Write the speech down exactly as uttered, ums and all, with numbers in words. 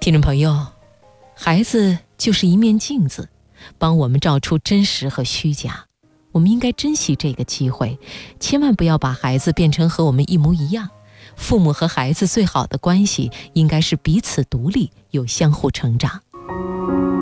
听众朋友，孩子就是一面镜子，帮我们照出真实和虚假。我们应该珍惜这个机会，千万不要把孩子变成和我们一模一样。父母和孩子最好的关系应该是彼此独立，又相互成长。